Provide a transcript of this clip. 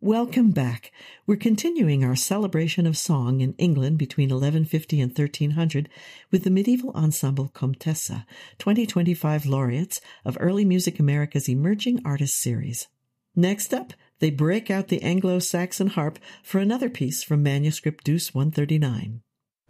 Welcome back. We're continuing our celebration of song in England between 1150 and 1300 with the medieval ensemble Comtessa, 2025 laureates of Early Music America's Emerging Artists Series. Next up, they break out the Anglo-Saxon harp for another piece from manuscript Deuce 139.